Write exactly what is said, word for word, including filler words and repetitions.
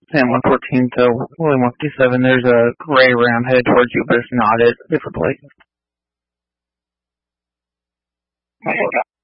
Sam one fourteen to William one fifty-seven, there's a gray round headed towards you, but it's not. It's different place.